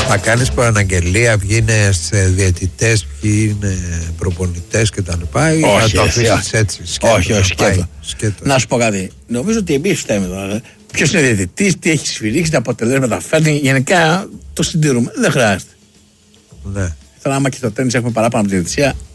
Θα κάνεις προαναγγελία, ποιοι είναι διαιτητές, ποιοι είναι προπονητές κτλ. Ή θα το αφήσεις έτσι? Όχι, σκέτο. Να σου πω κάτι. Νομίζω ότι εμείς φταίμε τώρα. Ποιος είναι διαιτητής, τι έχει σφυρίξει, τα αποτελέσματα φέρνει. Γενικά το συντηρούμε. Δεν χρειάζεται. Ναι. Τώρα, άμα και στο τέννις έχουμε παράπάνω από τη διαιτησία,